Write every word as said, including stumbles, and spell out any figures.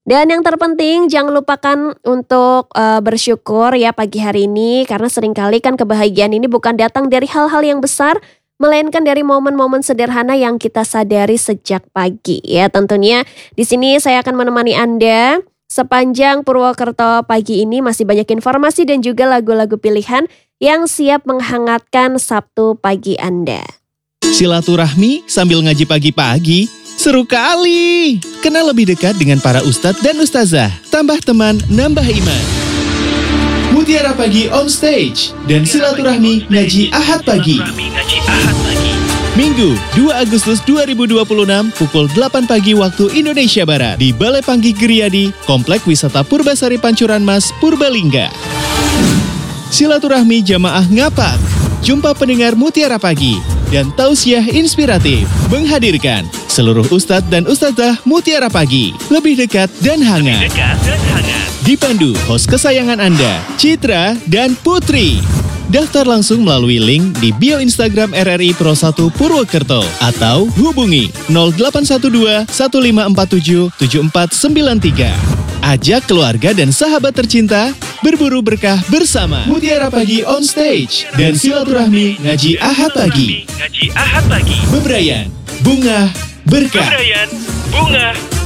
Dan yang terpenting jangan lupakan untuk uh, bersyukur ya pagi hari ini, karena seringkali kan kebahagiaan ini bukan datang dari hal-hal yang besar, melainkan dari momen-momen sederhana yang kita sadari sejak pagi ya. Tentunya di sini saya akan menemani Anda sepanjang Purwokerto pagi ini, masih banyak informasi dan juga lagu-lagu pilihan yang siap menghangatkan Sabtu pagi Anda. Silaturahmi sambil ngaji pagi-pagi, seru kali. Kenal lebih dekat dengan para ustadz dan ustazah, tambah teman, nambah iman. Mutiara Pagi on stage dan silaturahmi ngaji Ahad pagi. Minggu dua Agustus dua ribu dua puluh enam pukul delapan pagi waktu Indonesia Barat di Balai Panggih Geriyadi, Komplek Wisata Purbasari Pancuran Mas, Purbalingga. Silaturahmi jamaah ngapak, jumpa pendengar Mutiara Pagi, dan tausiah inspiratif menghadirkan seluruh ustadz dan ustazah Mutiara Pagi, lebih dekat dan hangat. Lebih dekat dan hangat. Dipandu host kesayangan Anda, Citra dan Putri. Daftar langsung melalui link di bio Instagram R R I Pro satu Purwokerto atau hubungi nol delapan satu dua satu lima empat tujuh tujuh empat sembilan tiga. Ajak keluarga dan sahabat tercinta berburu berkah bersama Mutiara Pagi on stage dan silaturahmi ngaji Ahad pagi. Ngaji Ahad pagi. Bebrayan, bunga, berkah. Bebrayan, bunga,